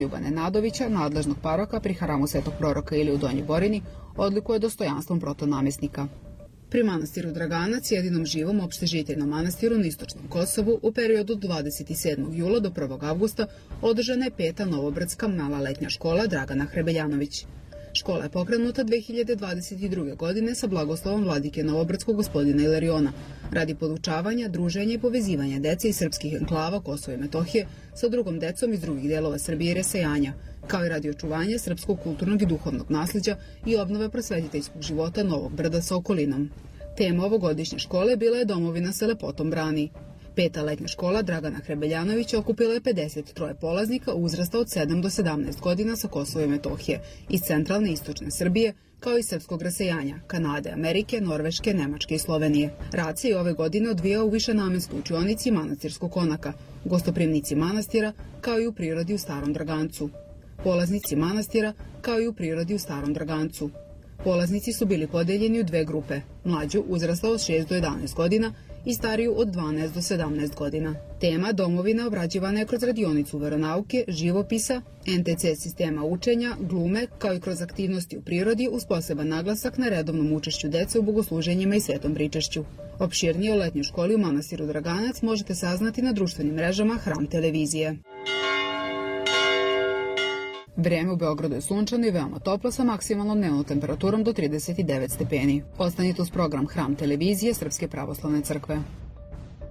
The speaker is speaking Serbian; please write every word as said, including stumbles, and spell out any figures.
Ljuba Nenadovića, nadležnog paroka pri hramu Svetog proroka Ilije u Donjoj Borini, odlikuje dostojanstvom protonamjesnika. Pri manastiru Draganac, jedinom živom opštežiteljnom manastiru na istočnom Kosovu, u periodu od dvadeset sedmog jula do prvog avgusta održana je peta novobrdska mala letnja škola Dragana Hrebeljanović. Škola je pokrenuta dve hiljade dvadeset druge. godine sa blagoslovom vladike Novobrdskog gospodina Ilariona, radi podučavanja, druženja i povezivanja dece iz srpskih enklava Kosova i Metohije sa drugom decom iz drugih delova Srbije i rasejanja, kao i radi očuvanja srpskog kulturnog i duhovnog nasleđa i obnove prosvetiteljskog života Novog Brda sa okolinom. Tema ovogodišnje škole bila je Domovina se lepotom brani. Peta letnja škola Dragana Hrebeljanovića okupila je pedeset tri polaznika uzrasta od sedam do sedamnaest godina sa Kosova i Metohije, iz centralne i istočne Srbije, kao i srpskog rasejanja, Kanade, Amerike, Norveške, Nemačke i Slovenije. Rad se i ove godine odvijao u višenamenskoj učionici manastirskog konaka, gostoprimnici manastira, kao i u prirodi u Starom Dragancu. Polaznici manastira, kao i u prirodi u Starom Dragancu. Polaznici su bili podeljeni u dve grupe, mlađu uzrasta od šest do jedanaest godina i stariju od dvanaest do sedamnaest godina. Tema Domovina obrađivana je kroz radionicu veronauke, živopisa, en te ce sistema učenja, glume, kao i kroz aktivnosti u prirodi uz poseban naglasak na redovnom učešću dece u bogosluženjima i svetom pričašću. Opširnije o letnjoj školi u manastiru Draganac možete saznati na društvenim mrežama Hram televizije. Vrijeme u Beogradu je sunčano i veoma toplo sa maksimalnom dnevnom temperaturom do trideset devet stepeni. Ostanite uz program Hram televizije Srpske pravoslavne crkve.